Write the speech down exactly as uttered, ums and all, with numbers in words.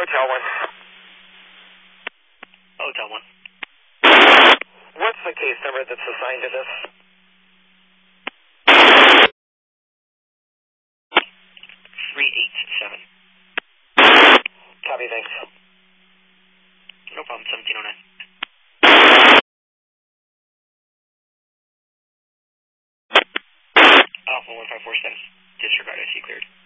Hotel one. Hotel one. What's the case number that's assigned to this? three eight seven. Copy, thanks. No problem, seventeen oh nine. Alpha one five four status. Disregard I C cleared.